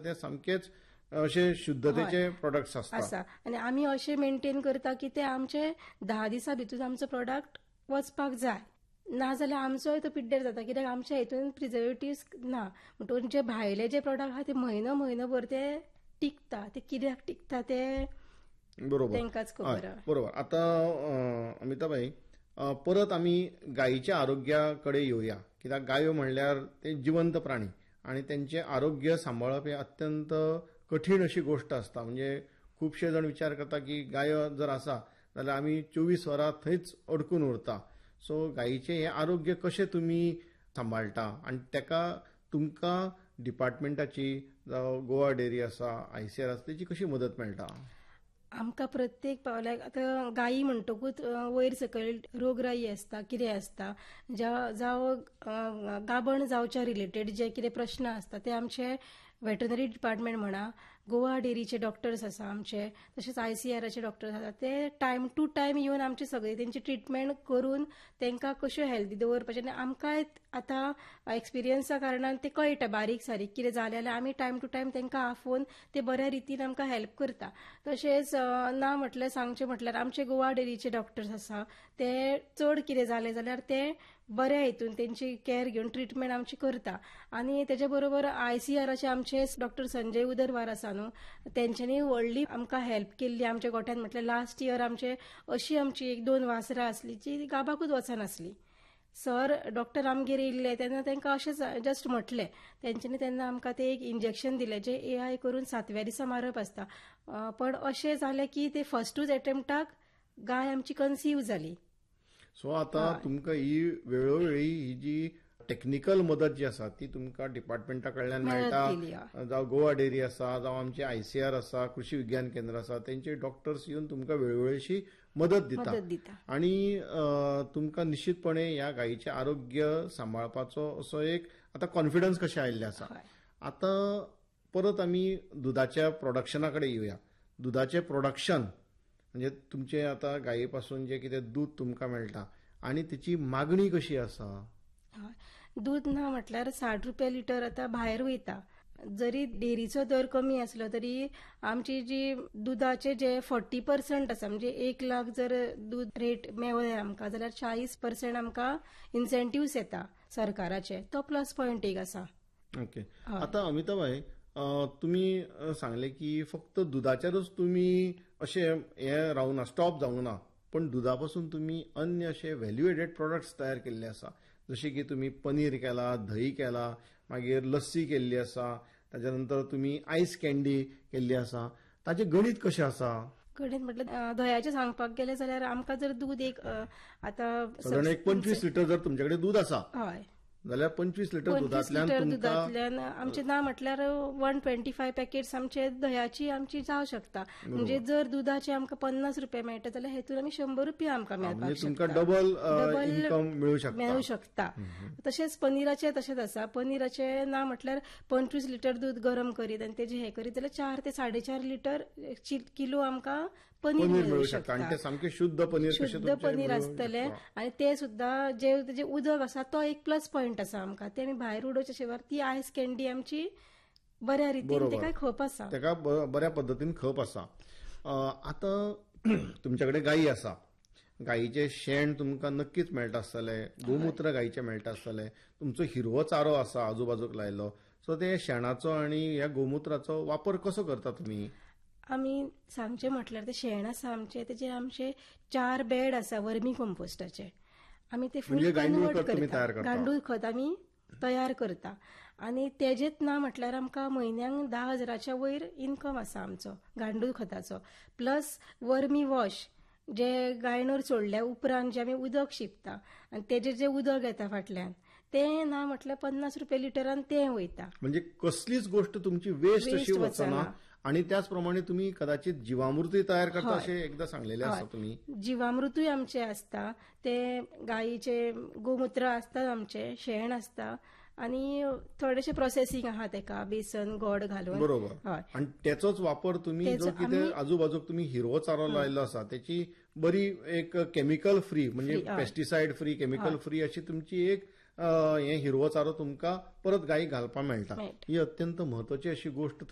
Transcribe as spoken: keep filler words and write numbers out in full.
ते सामकेच अशे शुद्धतेचे प्रोडक्ट्स असतात आसा आनी आमी अशें मेंटेन करता की ते आमचे धा दिसा भितर आमचो प्रोडक्ट वचपाक जाय नाजाल्यार आमचोय तो पिड्ड्यार जाता कित्याक आमच्या हितून प्रिझर्वेटिव्स ना म्हणटून जे भायले जे प्रोडक्ट आहा ते म्हयनो म्हयनोभर ते टिकता ते कित्याक टिकता ते बरोबर तांकांच खबर आहा. बरोबर. आता अमिताभाई परत आमी गायीच्या आरोग्याकडे येवया कित्याक गायो म्हणल्यार ते जिवंत प्राणी आणि त्यांचे आरोग्य सांबाळप हे अत्यंत कठीण अशी गोष्ट असता. म्हणजे खूपशे जण विचार करता की गाय जर आसा जाल्यार आमी चोवीस वरां थंयच अडकून उरता. सो गायीचे हे आरोग्य कशें तुमी सांबाळटा आणि तेका तुमकां डिपार्टमेंटाची जावं गोवा डेअरी आसा आयसीआर आसा तेची कशी मदत मेळटा? आमकां प्रत्येक पावल्याक आतां गायी म्हणटकूच वयर सकयल रोगराई आसता कितें आसता जावं गाबण जावच्या रिलेटेड जे कितें प्रश्न आसता ते आमचे वेटनरी डिपार्टमेंट म्हणा गोवा डेअरीचे डॉक्टर्स आसा आमचे तशेंच आयसीआराचे डॉक्टर्स आसा ते टायम टू टायम येवन आमचे सगळे तेंची ट्रिटमेंट करून तांकां कश्यो हेल्दी दवरपाचें आनी आमकांय आतां एक्सपिरियन्सा कारणान ते कळटा बारीक सारीक कितें जालें जाल्यार आमी टायम टू टायम तांकां आफोवन ते बऱ्या रितीन आमकां हेल्प करता. तशेंच ना म्हटल्यार सांगचें म्हटल्यार आमचे गोवा डेअरीचे डॉक्टर्स आसा ते चड कितें जालें जाल्यार ते बऱ्या हितून तेंची केअर घेवन ट्रिटमेंट आमची करता. आनी तेच्या बरोबर आयसीआराचे आमचे डॉक्टर संजय उदरवार आसा न्हू तेंच्यांनी व्हडली आमकां हेल्प केल्ली आमच्या गोठ्यान म्हटल्यार लास्ट इयर आमचे अशी आमची एक दोन वासरां आसली जी गाबाकूच वचनासली. सर डॉक्टर आमगेर येयल्ले तेन्ना तांकां अशेंच जस्ट म्हटलें तेंच्यांनी तेन्ना आमकां ते एक इंजेक्शन दिलें जे ए आय करून सातव्या दिसा मारप आसता पण अशें जालें की ते फस्टूच एटेम्प्टाक गाय आमची कन्सीव जाली. सो आता तुमकां ही वेळोवेळी ही जी टेक्निकल मदत जी आसा ती तुमकां डिपार्टमेंटा कडल्यान मेळटा जावं गोवा डेअरी आसा जावं आमचे आयसीआर आसा कृषी विज्ञान केंद्र आसा तेंचे डॉक्टर्स येवन तुमकां वेळोवेळीशी मदत दिता आणि तुमकां निश्चितपणे ह्या गायीचे आरोग्य सांबाळपाचो असो एक आता कॉन्फिडन्स कशें आयिल्लें आसा. आता परत आमी दुधाच्या प्रोडक्शनाकडे येवया. दुधाचे प्रोडक्शन म्हणजे तुमचे आता गायीपासून जे कितें दूध तुमकां मेळटा आणि त्याची मागणी कशी आसा? दूध ना म्हटल्यार साठ रुपया लिटर आता भायर वयता. जरी डेअरीचो दर कमी असलो तरी आमची जी दुधाचे जे फोर्टी पर्सेंट आसा म्हणजे एक लाख जर दूध रेट मेळ्ळें आमकां जाल्यार चाळीस पर्सेंट आमकां इन्सेंटिव्स येता सरकाराचे तो प्लस पॉयंट एक आसा. ओके. आता अमिताभाई तुम्ही सांगले की फक्त दुधाचेरच तुम्ही असे हे रावना स्टॉप जावना पण दुधापासून तुम्ही अन्य असे व्हॅल्यू एडेड प्रोडक्ट्स तयार केल्ले आसा जसे की तुम्ही पनीर केला दही केला मागीर लस्सी केल्ली आसा त्याच्यानंतर तुम्ही आईस कॅन्डी केल्ली आसा ताचे गणित कशें आसा? गणित म्हटल्यार दह्याचे सांगपाक गेले जाल्यार आमकां जर दूध एक आता साधारण एक पंचवीस लिटर जर तुमच्याकडे दूध आसा हय जाल्यार पंचवीस लिटर दुधांतल्यान दुधांतल्यान आमचे ना म्हटल्यार वन ट्वेंटी फाय पॅकेट्स आमचे दह्याची आमची जावं शकता. म्हणजे जर दुधाचे आमकां पन्नास रुपया मेळटा जाल्यार हेतून आमी शंबर रुपया आमकां मेळपाक शकता. डबल इन्कम मेळू शकता मेळू शकता. तशेंच पनिराचे तशेंच आसा. पनिराचे ना म्हटल्यार पंचवीस लिटर दूध गरम करीत आनी तेजे हे करीत जाल्यार चार ते साडेचार लिटर किलो आमकां पनीर मेळू शकता. आणि ते सामके शुद्ध पनीर शुद्ध पनीर आसतले आणि ते सुद्धा जे तेजे उदक आसा तो एक प्लस पॉयंट आसा आमकां ते आमी भायर उडोवचे शिवाय ती आयस कॅन्डी आमची बऱ्या रितीन तेका खप आसा तेका बऱ्या पद्दतीन खप आसा. आता तुमच्याकडे गायी आसा गायीचे शेण तुमकां नक्कीच मेळटा आसतले गोमूत्र गायीचे मेळटा आसतले तुमचो हिरवो चारो आसा आजूबाजूक लायलो सो ते शेणाचो आनी ह्या गोमूत्राचो वापर कसो करता तुमी? आमी सांगचे म्हटल्यार ते शेण आसा आमचे तेजे आमचे चार बेड आसा वर्मी कंपोस्टाचे आमी ते फूल कन्वर्ट करता गांडूळ खत आमी तयार करता आणि तेजेच ना म्हटल्यार आमकां म्हयन्याक धा हजाराच्या वयर इन्कम आसा आमचो गांडूळ खताचो. प्लस वर्मी वॉश जे गायनोर सोडल्या उपरांत जे आमी उदक शिंपता आनी तेजे जे उदक येता फाटल्यान ते ना म्हटल्यार पन्नास रुपया लिटरान ते वयता. म्हणजे कसलीच गोष्ट तुमची वेस्ट अशी वचना आणि त्याचप्रमाणे तुम्ही कदाचित जीवामृतूय तयार करता असे एकदा सांगलेले आसा तुम्ही. जीवामृतूय आमचे आसता ते गायीचे गोमूत्र आसता आमचे शेण आसता आणि थोडेशे प्रोसेसिंग आहा तेका बेसन गोड घालून. बरोबर. आणि त्याचोच वापर तुम्ही जो कितें आजूबाजूक तुम्ही हिरवो चारो लायलो आसा त्याची बरी एक केमिकल फ्री म्हणजे पेस्टिसाइड फ्री केमिकल फ्री अशी तुमची एक हे हिरवो चारो तुमकां परत गायीक घालपाक मेळटा. ही अत्यंत महत्वाची अशी गोष्ट